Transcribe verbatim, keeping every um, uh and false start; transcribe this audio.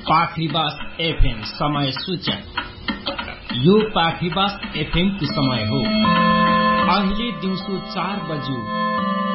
पाखरीबास FM समय सूचक। यो पाखरीबास एफएम को समय हो। अहिले दिउँसो चार बज्यो